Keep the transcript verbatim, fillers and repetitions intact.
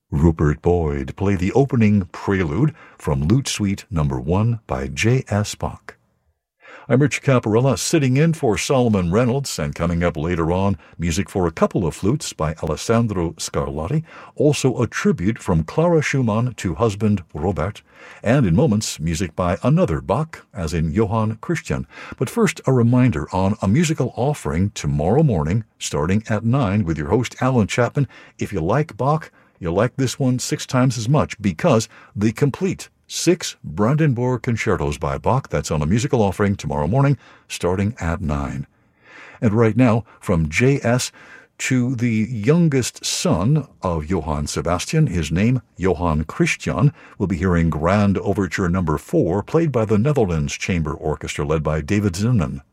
Rupert Boyd played the opening prelude from Lute Suite number one by J S. Bach. I'm Richie Caparella, sitting in for Solomon Reynolds, and coming up later on, music for a couple of flutes by Alessandro Scarlatti, also a tribute from Clara Schumann to husband Robert, and in moments, music by another Bach, as in Johann Christian. But first, a reminder on a musical offering tomorrow morning, starting at nine, with your host Alan Chapman. If you like Bach, you'll like this one six times as much, because the complete Six Brandenburg Concertos by Bach, that's on a musical offering tomorrow morning, starting at nine. And right now, from J S to the youngest son of Johann Sebastian, his name, Johann Christian, we'll be hearing Grand Overture number four, played by the Netherlands Chamber Orchestra, led by David Zinman.